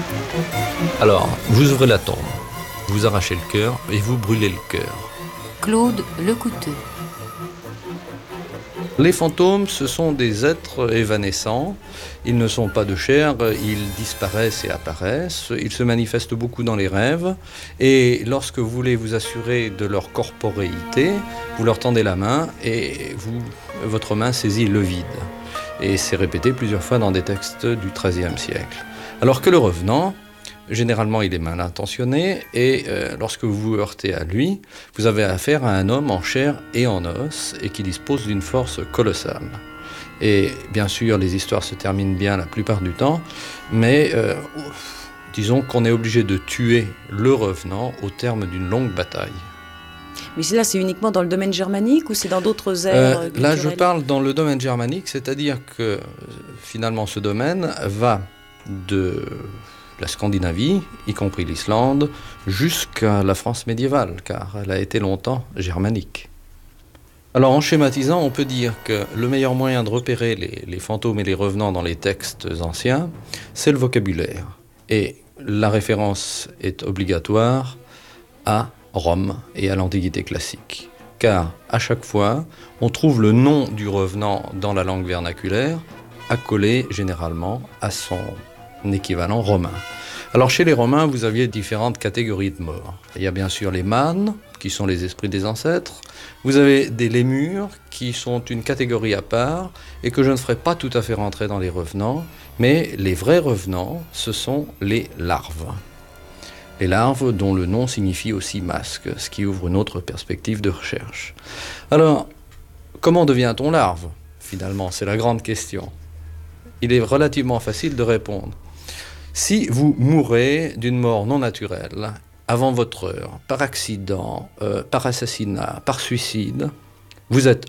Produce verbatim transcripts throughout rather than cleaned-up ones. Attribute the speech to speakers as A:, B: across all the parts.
A: Alors, vous ouvrez la tombe, vous arrachez le cœur et vous brûlez le cœur.
B: Claude Lecouteux.
A: Les fantômes, ce sont des êtres évanescents. Ils ne sont pas de chair, ils disparaissent et apparaissent. Ils se manifestent beaucoup dans les rêves. Et lorsque vous voulez vous assurer de leur corporéité, vous leur tendez la main et vous, votre main saisit le vide. Et c'est répété plusieurs fois dans des textes du treizième siècle. Alors que le revenant, généralement, il est mal intentionné et euh, lorsque vous vous heurtez à lui, vous avez affaire à un homme en chair et en os et qui dispose d'une force colossale. Et bien sûr, les histoires se terminent bien la plupart du temps, mais euh, disons qu'on est obligé de tuer le revenant au terme d'une longue bataille.
C: Mais là, c'est uniquement dans le domaine germanique ou c'est dans d'autres aires
A: euh,
C: culturelles ?
A: Là, je parle dans le domaine germanique, c'est-à-dire que finalement, ce domaine va de la Scandinavie, y compris l'Islande, jusqu'à la France médiévale, car elle a été longtemps germanique. Alors en schématisant, on peut dire que le meilleur moyen de repérer les, les fantômes et les revenants dans les textes anciens, c'est le vocabulaire. Et la référence est obligatoire à Rome et à l'Antiquité classique. Car à chaque fois, on trouve le nom du revenant dans la langue vernaculaire, accolé généralement à son équivalent romain. Alors chez les Romains, vous aviez différentes catégories de morts. Il y a bien sûr les mânes, qui sont les esprits des ancêtres. Vous avez des lémures, qui sont une catégorie à part, et que je ne ferai pas tout à fait rentrer dans les revenants, mais les vrais revenants, ce sont les larves. Les larves dont le nom signifie aussi masque, ce qui ouvre une autre perspective de recherche. Alors, comment devient-on larve ? Finalement, c'est la grande question. Il est relativement facile de répondre. Si vous mourrez d'une mort non naturelle, avant votre heure, par accident, euh, par assassinat, par suicide, vous êtes,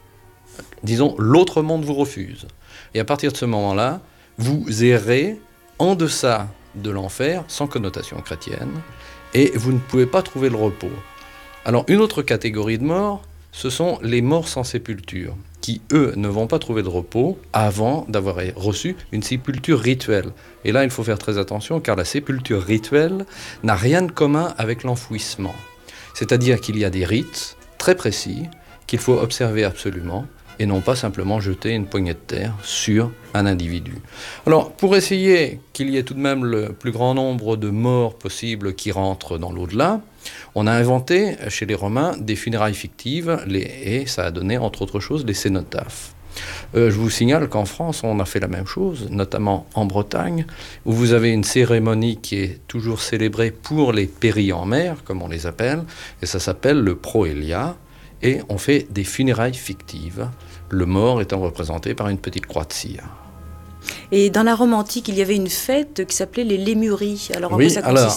A: disons, l'autre monde vous refuse. Et à partir de ce moment-là, vous errez en deçà de l'enfer, sans connotation chrétienne, et vous ne pouvez pas trouver le repos. Alors, une autre catégorie de morts, ce sont les morts sans sépulture, qui, eux, ne vont pas trouver de repos avant d'avoir reçu une sépulture rituelle. Et là, il faut faire très attention, car la sépulture rituelle n'a rien de commun avec l'enfouissement. C'est-à-dire qu'il y a des rites très précis qu'il faut observer absolument, et non pas simplement jeter une poignée de terre sur un individu. Alors, pour essayer qu'il y ait tout de même le plus grand nombre de morts possibles qui rentrent dans l'au-delà, on a inventé chez les Romains des funérailles fictives, les, et ça a donné, entre autres choses, les cénotaphes. Euh, je vous signale qu'en France, on a fait la même chose, notamment en Bretagne, où vous avez une cérémonie qui est toujours célébrée pour les péris en mer, comme on les appelle, et ça s'appelle le proélia, et on fait des funérailles fictives, le mort étant représenté par une petite croix de cire.
C: Et dans la Rome antique, il y avait une fête qui s'appelait les lémuries. Alors, en
A: oui,
C: quoi ça
A: alors,